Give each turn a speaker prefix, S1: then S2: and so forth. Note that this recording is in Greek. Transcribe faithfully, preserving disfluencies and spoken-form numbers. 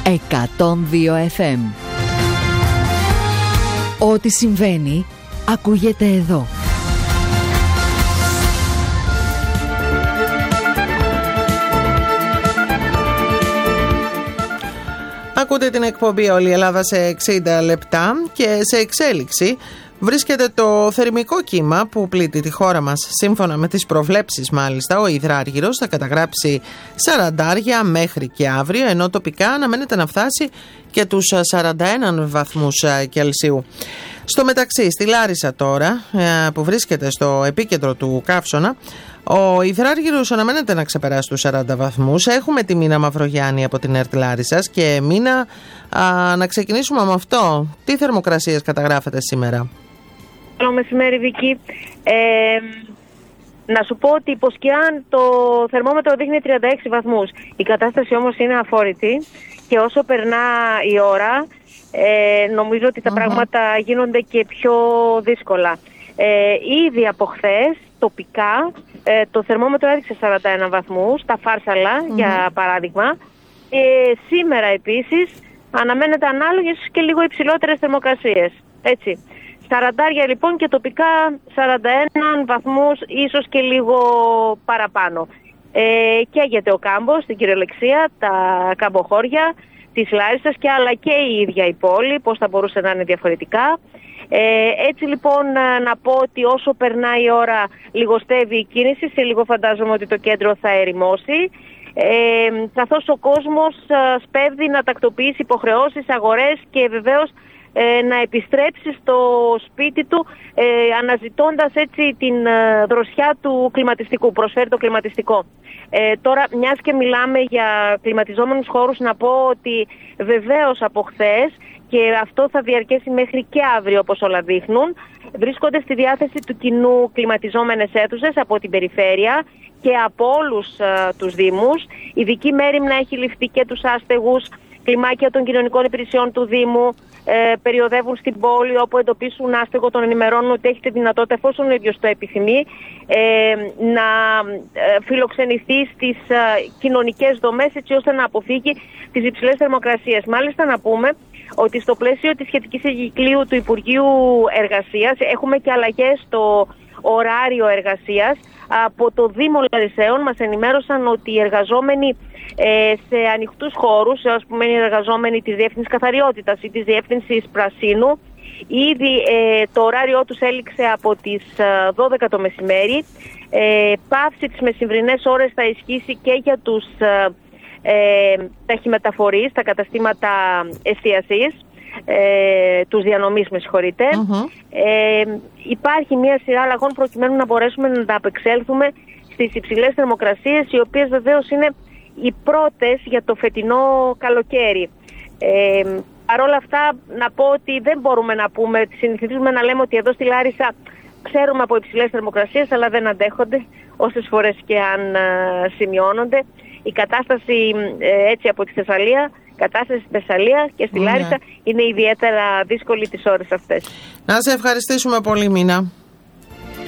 S1: εκατόν δύο εφ εμ. Ό,τι συμβαίνει ακούγεται εδώ.
S2: Ακούτε την εκπομπή Όλη η Ελλάδα σε εξήντα λεπτά και σε εξέλιξη βρίσκεται το θερμικό κύμα που πλήττει τη χώρα μας. Σύμφωνα με τις προβλέψεις μάλιστα, ο υδράργυρος θα καταγράψει σαραντάρια μέχρι και αύριο, ενώ τοπικά αναμένεται να φτάσει και τους σαράντα ένα βαθμούς Κελσίου. Στο μεταξύ, στη Λάρισα τώρα, που βρίσκεται στο επίκεντρο του καύσωνα, ο υδράργυρος αναμένεται να ξεπεράσει τους σαράντα βαθμούς. Έχουμε τη Μίνα Μαυρογιάννη από την ΕΡΤ Λάρισσας και Μίνα, α, να ξεκινήσουμε με αυτό. Τι θερμοκρασίες καταγράφετε σήμερα?
S3: Καλό μεσημέρι, Βίκη. Ε, να σου πω ότι υπό σκιάν το θερμόμετρο δείχνει τριάντα έξι βαθμούς. Η κατάσταση όμως είναι αφόρητη και όσο περνά η ώρα ε, νομίζω ότι τα uh-huh. πράγματα γίνονται και πιο δύσκολα. Ε, ήδη από χθες τοπικά ε, το θερμόμετρο έδειξε σαράντα ένα βαθμούς, τα Φάρσαλα uh-huh. για παράδειγμα. Ε, σήμερα επίσης αναμένεται ανάλογες και λίγο υψηλότερες θερμοκρασίες. Έτσι. Σαραντάρια λοιπόν και τοπικά σαράντα ένα βαθμούς, ίσως και λίγο παραπάνω. Ε, καίγεται ο κάμπος στην κυριολεξία, τα καμποχώρια της Λάρισσας και αλλά και η ίδια η πόλη, πώς θα μπορούσε να είναι διαφορετικά. Ε, έτσι λοιπόν να πω ότι όσο περνάει η ώρα λιγοστεύει η κίνηση, σε λίγο φαντάζομαι ότι το κέντρο θα ερημώσει. Ε, καθώς ο κόσμος σπέβδει να τακτοποιήσει υποχρεώσεις, αγορές και βεβαίως Ε, να επιστρέψει στο σπίτι του ε, αναζητώντας έτσι την ε, δροσιά του κλιματιστικού, προσφέρει το κλιματιστικό. Ε, τώρα, μιας και μιλάμε για κλιματιζόμενους χώρους, να πω ότι βεβαίως από χθες, και αυτό θα διαρκέσει μέχρι και αύριο όπως όλα δείχνουν, βρίσκονται στη διάθεση του κοινού κλιματιζόμενες αίθουσες από την περιφέρεια και από όλους ε, τους δήμους. Ειδική μέριμνα έχει ληφθεί και τους άστεγους. Κλιμάκια των κοινωνικών υπηρεσιών του Δήμου ε, περιοδεύουν στην πόλη, όπου εντοπίσουν άστεγο, τον ενημερώνουν ότι έχει τη δυνατότητα, εφόσον ο ίδιος το επιθυμεί, ε, να ε, φιλοξενηθεί στις ε, κοινωνικές δομές, έτσι ώστε να αποφύγει τις υψηλές θερμοκρασίες. Μάλιστα να πούμε ότι στο πλαίσιο της σχετικής εγκυκλίου του Υπουργείου Εργασίας έχουμε και αλλαγές στο ωράριο εργασίας. Από το Δήμο Λαρισαίων μας ενημέρωσαν ότι οι εργαζόμενοι ε, σε ανοιχτούς χώρους, ας πούμε οι εργαζόμενοι της Διεύθυνσης Καθαριότητας ή της Διεύθυνσης Πρασίνου, ήδη ε, το ωράριό τους έληξε από τις δώδεκα το μεσημέρι. Ε, πάυση τις μεσημβρινές ώρες θα ισχύσει και για τους ε, ταχυμεταφορείς, τα καταστήματα εστίασης, ε, τους διανομής, με συγχωρείτε. Uh-huh. Ε, υπάρχει μια σειρά αλλαγών προκειμένου να μπορέσουμε να απεξέλθουμε στις υψηλές θερμοκρασίες, οι οποίες βεβαίως είναι οι πρώτες για το φετινό καλοκαίρι. Ε, Παρ' όλα αυτά να πω ότι δεν μπορούμε να πούμε, συνηθίζουμε να λέμε ότι εδώ στη Λάρισα ξέρουμε από υψηλές θερμοκρασίες, αλλά δεν αντέχονται όσες φορές και αν α, σημειώνονται. Η κατάσταση ε, έτσι από τη Θεσσαλία, κατάσταση στη Θεσσαλία και στη mm, Λάρισα yeah. είναι ιδιαίτερα δύσκολη τις ώρες αυτές.
S2: Να σε ευχαριστήσουμε πολύ, Μίνα.